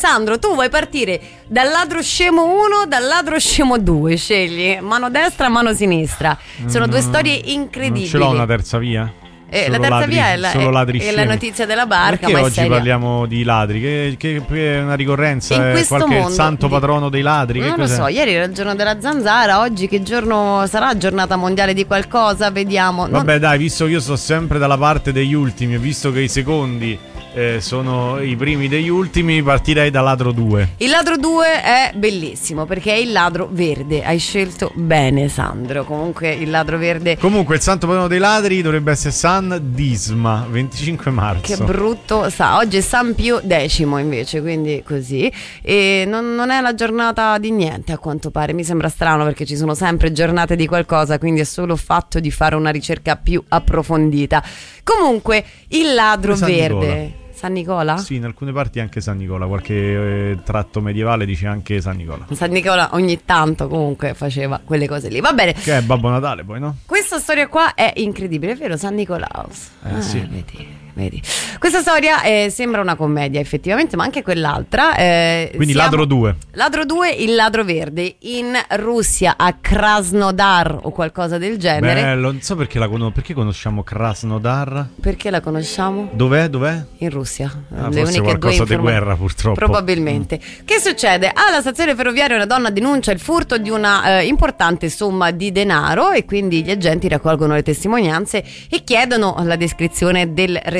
Sandro, tu vuoi partire dal ladro scemo 1, dal ladro scemo 2, scegli mano destra, mano sinistra. Sono due storie incredibili. Non ce l'ho una terza via? La terza via è la notizia della barca. Perché ma oggi parliamo di ladri? Che è una ricorrenza? È qualche santo patrono dei ladri? Non lo so, ieri era il giorno della zanzara. Oggi che giorno sarà? Giornata mondiale di qualcosa? Vediamo. Vabbè dai, visto che io sto sempre dalla parte degli ultimi, visto che i secondi sono i primi degli ultimi, partirei da ladro 2. Il ladro 2 è bellissimo perché è il ladro verde. Hai scelto bene, Sandro. Comunque il ladro verde. Comunque il santo patrono dei ladri dovrebbe essere San Disma, 25 marzo. Che brutto. Oggi è San Pio X invece, quindi così. E non è la giornata di niente a quanto pare. Mi sembra strano perché ci sono sempre giornate di qualcosa, quindi è solo fatto di fare una ricerca più approfondita. Comunque il ladro verde. San Nicola? Sì, in alcune parti anche San Nicola, qualche tratto medievale dice anche San Nicola. San Nicola ogni tanto comunque faceva quelle cose lì, va bene. Che è Babbo Natale poi, no? Questa storia qua è incredibile, è vero, San Nicolaus. Sì. Vedi. Questa storia sembra una commedia effettivamente, ma anche quell'altra. Quindi ladro 2. Ladro 2, il ladro verde in Russia a Krasnodar o qualcosa del genere. Bello, non so perché perché conosciamo Krasnodar? Perché la conosciamo? Dov'è? In Russia. Le uniche qualcosa di guerra purtroppo. Probabilmente. Che succede? Alla stazione ferroviaria una donna denuncia il furto di una importante somma di denaro e quindi gli agenti raccolgono le testimonianze e chiedono la descrizione del responsabile.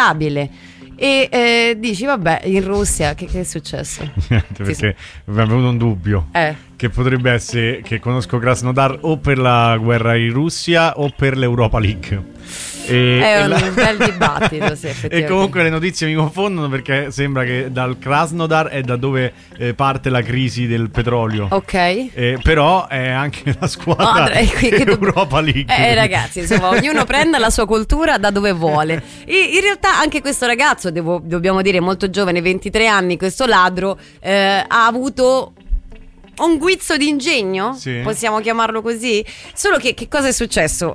E dici vabbè, in Russia che è successo? Niente, perché mi è venuto un dubbio che potrebbe essere che conosco Krasnodar o per la guerra in Russia o per l'Europa League. È un bel dibattito, sì, effettivamente. E comunque le notizie mi confondono perché sembra che dal Krasnodar è da dove parte la crisi del petrolio. Ok. Però è anche la squadra Europa League. Ragazzi, insomma, ognuno prenda la sua cultura da dove vuole. In realtà anche questo ragazzo, dobbiamo dire molto giovane, 23 anni, questo ladro ha avuto un guizzo di ingegno, sì. Possiamo chiamarlo così. Solo che cosa è successo?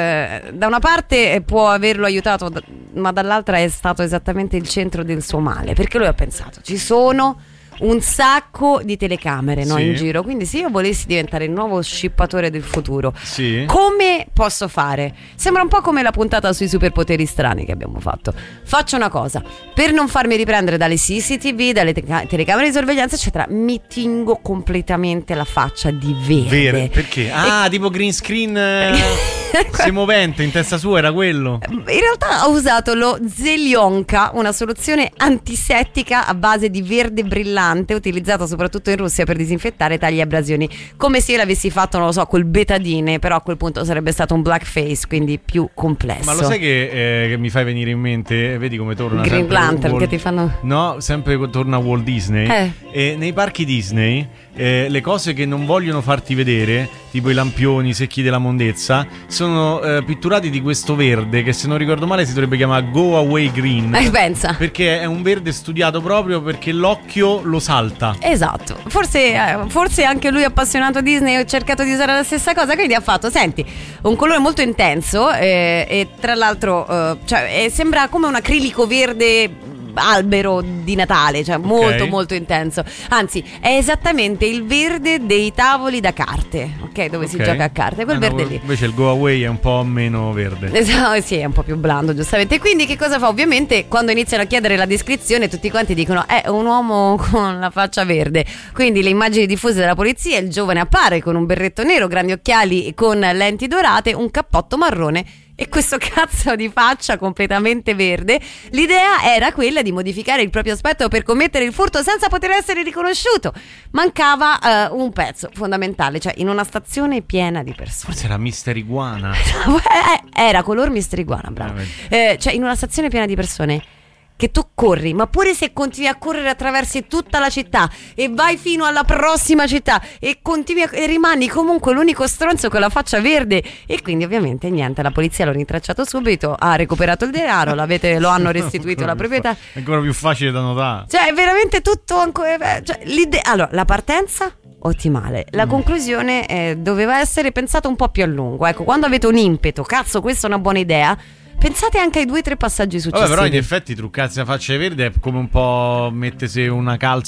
Da una parte può averlo aiutato, ma dall'altra è stato esattamente il centro del suo male, perché lui ha pensato ci sono un sacco di telecamere, no, in giro, quindi se io volessi diventare il nuovo scippatore del futuro, come posso fare? Sembra un po' come la puntata sui superpoteri strani che abbiamo fatto. Faccio una cosa, per non farmi riprendere dalle CCTV, dalle telecamere di sorveglianza eccetera, mi tingo completamente la faccia di verde. Perché? Tipo green screen semovente in testa sua, era quello? In realtà ho usato lo Zelionka, una soluzione antisettica a base di verde brillante utilizzato soprattutto in Russia per disinfettare tagli e abrasioni, come se io l'avessi fatto, non lo so, col betadine, però a quel punto sarebbe stato un blackface, quindi più complesso. Ma lo sai che mi fai venire in mente, vedi come torna Green Lantern che ti fanno... No, sempre torna Walt Disney. E nei parchi Disney le cose che non vogliono farti vedere, tipo i lampioni, i secchi della mondezza, sono pitturati di questo verde che, se non ricordo male, si dovrebbe chiamare Go Away Green. Pensa. Perché è un verde studiato proprio perché l'occhio lo salta. Esatto. Forse anche lui, appassionato Disney, ha cercato di usare la stessa cosa, quindi ha fatto, senti, un colore molto intenso e tra l'altro sembra come un acrilico verde albero di Natale, cioè molto molto intenso. Anzi, è esattamente il verde dei tavoli da carte, ok, dove si gioca a carte, quel verde lì. Invece il Go Away è un po' meno verde. Esatto, sì, è un po' più blando, giustamente. Quindi che cosa fa? Ovviamente quando iniziano a chiedere la descrizione tutti quanti dicono è un uomo con la faccia verde. Quindi le immagini diffuse dalla polizia, il giovane appare con un berretto nero, grandi occhiali con lenti dorate, un cappotto marrone e questo cazzo di faccia completamente verde. L'idea era quella di modificare il proprio aspetto per commettere il furto senza poter essere riconosciuto. Mancava un pezzo fondamentale, cioè in una stazione piena di persone. Forse era Mister Iguana. Era color Mister Iguana, bravo. Cioè in una stazione piena di persone che tu corri, ma pure se continui a correre attraversi tutta la città e vai fino alla prossima città e continui e rimani comunque l'unico stronzo con la faccia verde, e quindi ovviamente niente, la polizia l'ha rintracciato subito, ha recuperato il denaro, lo hanno restituito alla proprietà. È ancora più facile da notare, cioè è veramente tutto ancora, cioè, allora la partenza ottimale, la conclusione doveva essere pensata un po' più a lungo. Ecco, quando avete un impeto, cazzo, questa è una buona idea, pensate anche ai 2 o 3 passaggi successivi. Vabbè, però in effetti truccarsi la faccia verde è come un po' mettersi una calza